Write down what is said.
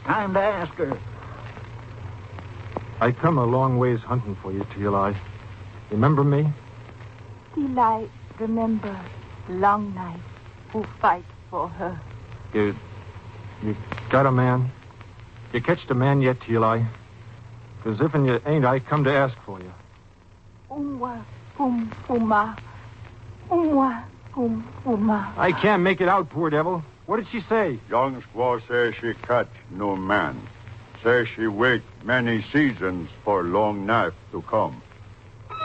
time to ask her. I come a long ways hunting for you, Eli. Remember me? Eli, remember Long Knife who fight for her. You got a man? You catched a man yet, Eli? Because if and you ain't, I come to ask for you. Umwa, puma. Umwa, puma. I can't make it out, poor devil. What did she say? Young squaw says she catch no man. Says she wait many seasons for Long Knife to come.